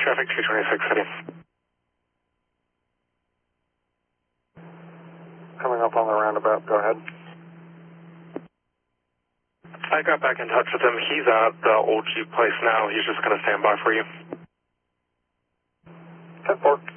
traffic 226 City. Coming up on the roundabout, go ahead. I got back in touch with him. He's at the old Jeep place now. He's just going to stand by for you. 10-4.